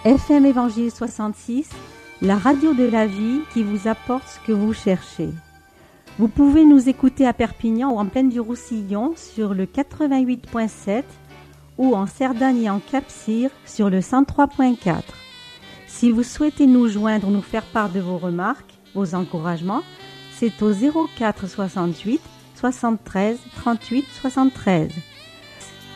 FM Évangile 66, la radio de la vie qui vous apporte ce que vous cherchez. Vous pouvez nous écouter à Perpignan ou en Plaine du Roussillon sur le 88.7 ou en Cerdagne et en Cap-Cyr sur le 103.4. Si vous souhaitez nous joindre ou nous faire part de vos remarques, vos encouragements, c'est au 04 68 73 38 73.